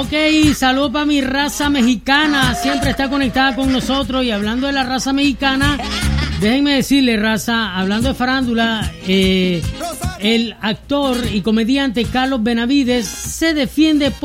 Ok, saludos para mi raza mexicana, siempre está conectada con nosotros. Y hablando de la raza mexicana, déjenme decirle, raza, hablando de farándula, el actor y comediante Carlos Benavides se defiende por